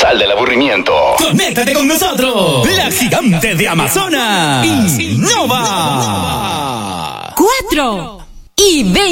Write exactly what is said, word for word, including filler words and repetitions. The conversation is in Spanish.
Sal del aburrimiento. Conéctate con nosotros. La gigante de Amazonas. Innova. Cuatro y veinte.